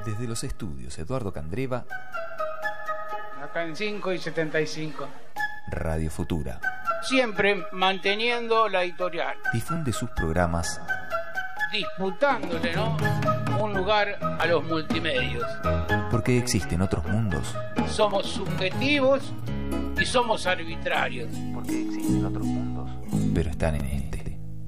Desde los estudios Eduardo Candreva, acá en 5 y 75. Radio Futura. Siempre manteniendo la editorial. Difunde sus programas, disputándole, ¿no?, un lugar a los multimedios. Porque existen otros mundos. Somos subjetivos y somos arbitrarios. Porque existen otros mundos, pero están en este.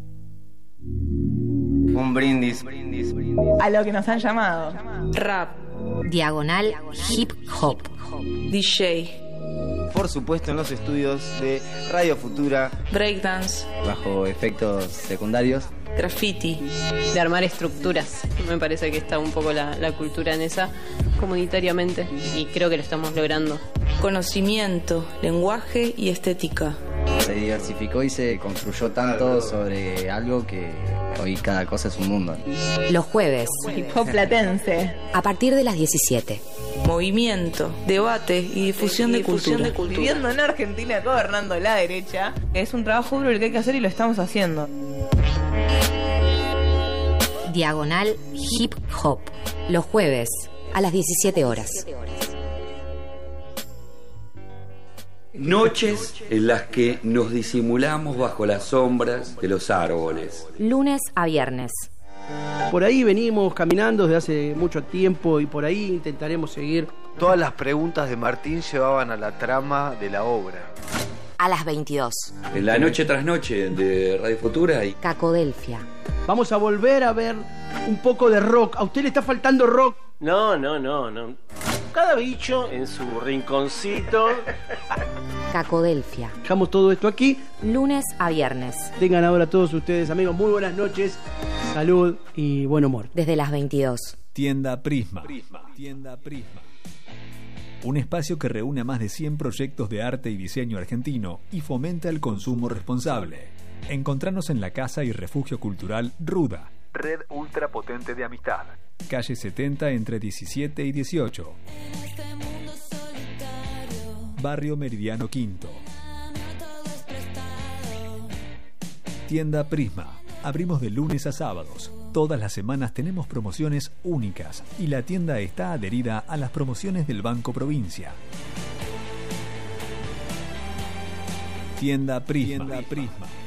Un brindis a lo que nos han llamado rap, diagonal hip hop, DJ, por supuesto en los estudios de Radio Futura, breakdance, bajo efectos secundarios, graffiti, de armar estructuras. Me parece que está un poco la cultura en esa comunitariamente y creo que lo estamos logrando. conocimiento, lenguaje y estética. se diversificó y se construyó tanto sobre algo que hoy cada cosa es un mundo. los jueves, hip hop platense, a partir de las 17. Movimiento, debate y difusión de cultura. viviendo en Argentina, gobernando la derecha. Es un trabajo duro el que hay que hacer y lo estamos haciendo. Diagonal hip hop, los jueves a las 17 horas. Noches en las que nos disimulamos bajo las sombras de los árboles. Lunes a viernes. Por ahí venimos caminando desde hace mucho tiempo y por ahí intentaremos seguir. Todas las preguntas de Martín llevaban a la trama de la obra. A las 22. En la noche tras noche de Radio Futura y Cacodelfia. Vamos a volver a ver un poco de rock. ¿A usted le está faltando rock? No. Cada bicho en su rinconcito. Cacodelfia. Dejamos todo esto aquí. Lunes a viernes. Tengan ahora todos ustedes, amigos, muy buenas noches. Salud y buen humor. Desde las 22. Tienda Prisma. Tienda Prisma. Un espacio que reúne a más de 100 proyectos de arte y diseño argentino y fomenta el consumo responsable. Encontranos en la Casa y Refugio Cultural Ruda. Red ultrapotente de amistad. Calle 70 entre 17 y 18. Barrio Meridiano Quinto. Tienda Prisma. Abrimos de lunes a sábados. Todas las semanas tenemos promociones únicas y la tienda está adherida a las promociones del Banco Provincia. Tienda Prisma.